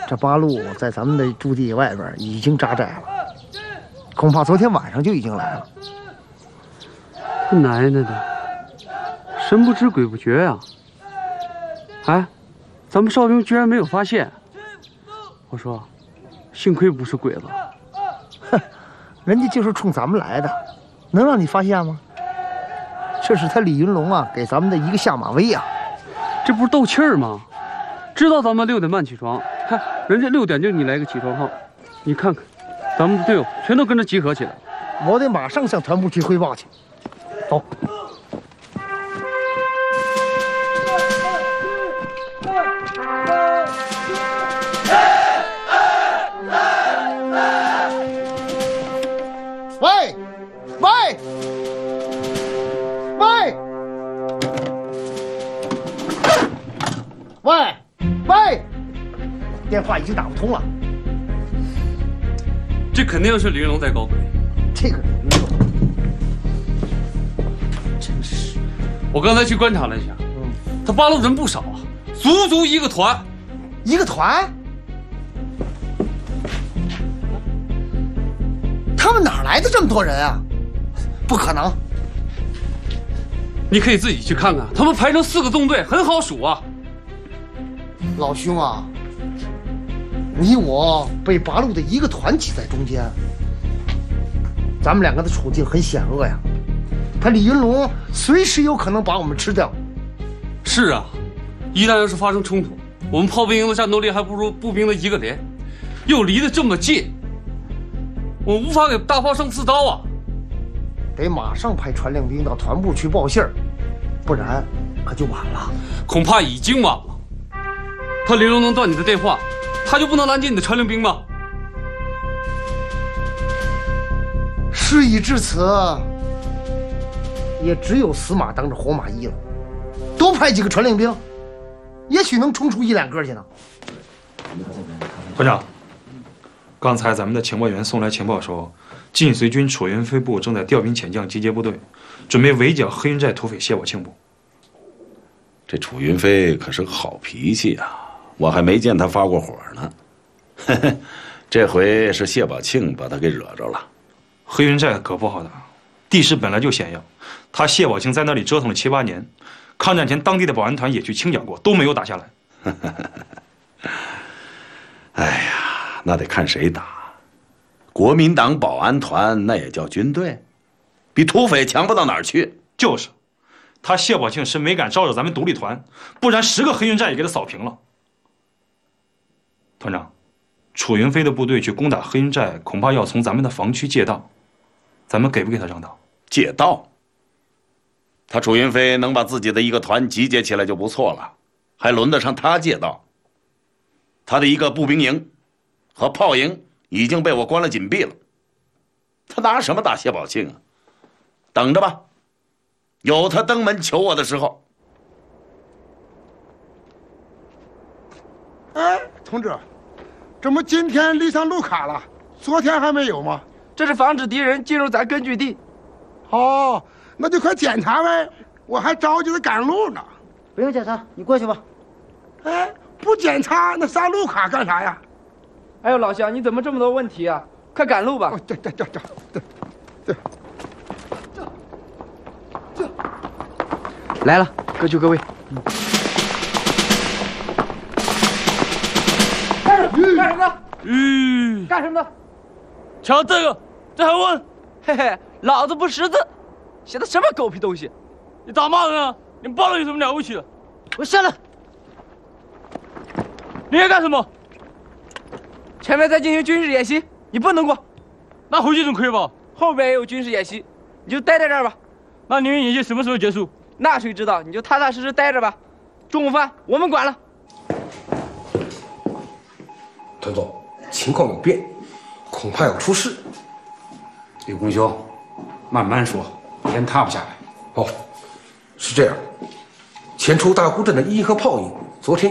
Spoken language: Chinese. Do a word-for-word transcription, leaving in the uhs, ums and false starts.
这八路在咱们的驻地外边已经扎寨了，恐怕昨天晚上就已经来了。 他奶奶的，神不知鬼不觉呀！哎，咱们哨兵居然没有发现。我说，幸亏不是鬼子。 哼，人家就是冲咱们来的，能让你发现吗？这是他李云龙啊给咱们的一个下马威啊！ 这不是斗气儿吗？知道咱们六点半起床，看人家六点就你来个起床号，你看看，咱们的队伍全都跟着集合起来了。 我得马上向团部去汇报去。走。喂，喂，喂，喂，喂，电话已经打不通了。 这肯定是李云龙在搞鬼。 这个李云龙真是，我刚才去观察了一下，嗯，他八路人不少啊，足足一个团， 一个团。他们哪来的这么多人啊？不可能！ 你可以自己去看看，他们排成四个纵队，很好数啊。 老兄啊，你我被八路的一个团挤在中间，咱们两个的处境很险恶呀。他李云龙随时有可能把我们吃掉。 是啊，一旦要是发生冲突，我们炮兵营的战斗力还不如步兵的一个连，又离得这么近。我无法给大炮上刺刀啊！ 得马上派传令兵到团部去报信儿，不然可就晚了。 恐怕已经晚了。他李云龙能断你的电话，他就不能拦截你的传令兵吗？ 事已至此，也只有死马当着活马医了。多派几个传令兵，也许能冲出一两个去呢。 团长。刚才咱们的情报员送来情报说，晋绥军楚云飞部正在调兵遣将，集结部队，准备围剿黑云寨土匪谢宝庆部。 这楚云飞可是个好脾气啊，我还没见他发过火呢。嘿嘿，这回是谢宝庆把他给惹着了。 黑云寨可不好打，地势本来就险要，他谢宝庆在那里折腾了七八年，抗战前当地的保安团也去清剿过，都没有打下来。 哎呀！那得看谁打，国民党保安团那也叫军队，比土匪强不到哪儿去。 就是，他谢宝庆是没敢招惹咱们独立团，不然十个黑云寨也给他扫平了。团长，楚云飞的部队去攻打黑云寨，恐怕要从咱们的防区借道，咱们给不给他让道？ 借道？他楚云飞能把自己的一个团集结起来就不错了，还轮得上他借道？他的一个步兵营和炮营已经被我关了紧闭了，他拿什么打谢宝庆啊？等着吧，有他登门求我的时候。 哎，同志，怎么今天立上路卡了？昨天还没有吗？ 这是防止敌人进入咱根据地。 哦，那就快检查呗，我还着急着赶路呢。 不用检查，你过去吧。 哎，不检查那上路卡干啥呀？ 哎呦，老乡，你怎么这么多问题啊？快赶路吧！ 哦，这这这这这这这这来了，各就各位。嗯、干什么？干什么？ 嗯， 干什么？ 瞧这个，这还问？ 嘿嘿，老子不识字，写的什么狗屁东西？ 你打骂人啊？你报了有什么了不起的？ 我下来。 你要干什么？ 前面在进行军事演习，你不能过。 那回去总可以吧？ 后边也有军事演习，你就待在这儿吧。 那你们演习什么时候结束？ 那谁知道？你就踏踏实实待着吧。中午饭我们管了。 团总，情况有变，恐怕要出事。 李公兄，慢慢说，天塌不下来。 哦，是这样，前出大沽镇的一营和炮营昨天